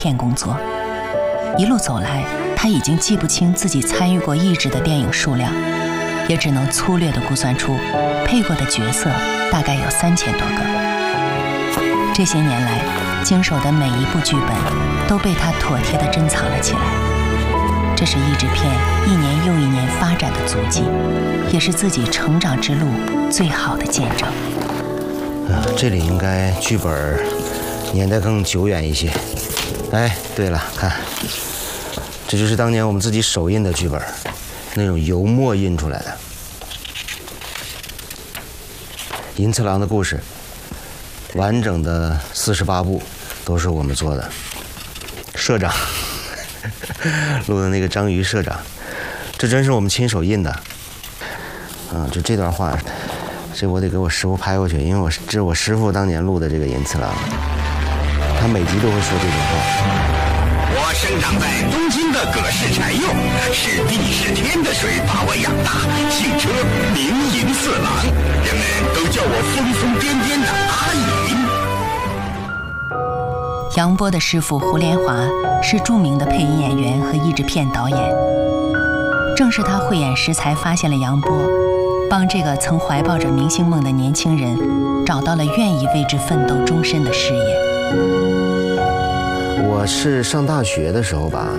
片工作。一路走来，他已经记不清自己参与过译制的电影数量，也只能粗略地估算出配过的角色大概有3000多个。这些年来经手的每一部剧本都被他妥帖地珍藏了起来，这是译制片一年又一年发展的足迹，也是自己成长之路最好的见证。 这里应该剧本年代更久远一些。哎，对了，看，这就是当年我们自己手印的剧本，那种油墨印出来的。银次郎的故事，完整的48部都是我们做的。社长录的那个章鱼社长，这真是我们亲手印的。就这段话，这我得给我师傅拍过去，因为这是我师傅当年录的这个银次郎，他每集都会说这句话。 我生长在东京的葛饰柴又，是地是天的水把我养大，姓车名银次郎，人们都叫我疯疯癫癫的阿银。 杨波的师傅胡连华是著名的配音演员和译制片导演，正是他慧眼识才发现了杨波，帮这个曾怀抱着明星梦的年轻人找到了愿意为之奋斗终身的事业。 我是上大学的时候吧，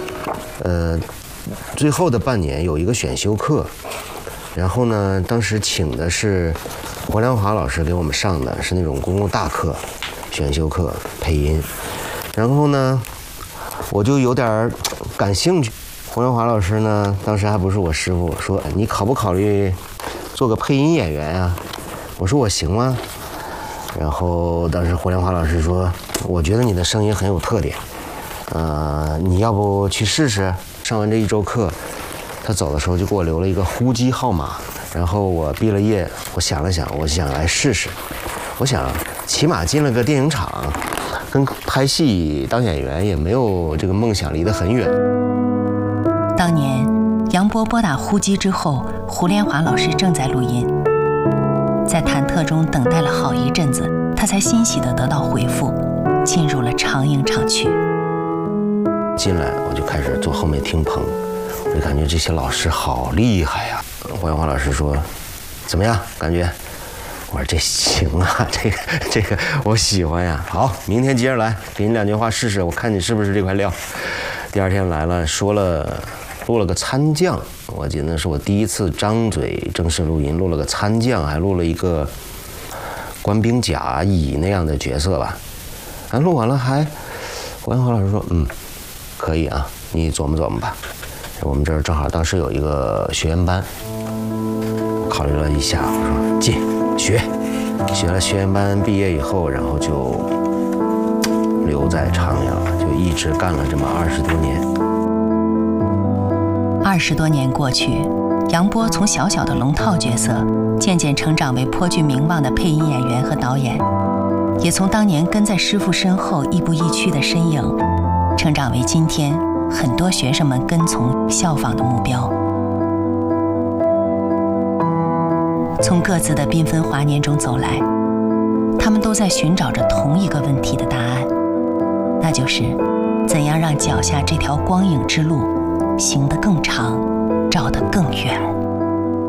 最后的半年有一个选修课，然后呢，当时请的是胡良华老师给我们上的，是那种公共大课，选修课配音。然后呢，我就有点感兴趣。胡良华老师呢，当时还不是我师傅，说你考不考虑做个配音演员啊？我说我行吗？然后当时胡良华老师说，我觉得你的声音很有特点，你要不去试试？上完这1周课，他走的时候就给我留了一个呼机号码。然后我毕了业，我想了想，我想来试试。我想起码进了个电影厂，跟拍戏当演员也没有这个梦想离得很远。 当年杨波拨打呼机之后，胡连华老师正在录音，在忐忑中等待了好一阵子，他才欣喜地得到回复，进入了长影厂区。 进来我就开始坐后面听棚，我就感觉这些老师好厉害呀。胡连华老师说：“怎么样？感觉？”我说：“这行啊，这个我喜欢呀。好，明天接着来，给你2句话试试，我看你是不是这块料。”第2天来了，录了个参将，我记得那是我第一次张嘴正式录音，录了个参将，还录了一个官兵甲乙那样的角色吧。录完了胡连华老师说：“可以啊，你琢磨琢磨吧。”我们这儿正好当时有一个学员班，考虑了一下，我说进学了学员班，毕业以后，然后就留在长阳，就一直干了这么20多年。 20多年过去，杨波从小小的龙套角色渐渐成长为颇具名望的配音演员和导演，也从当年跟在师傅身后亦步亦趋的身影，成长为今天很多学生们跟从效仿的目标。从各自的缤纷华年中走来，他们都在寻找着同一个问题的答案，那就是怎样让脚下这条光影之路行得更长，照得更远。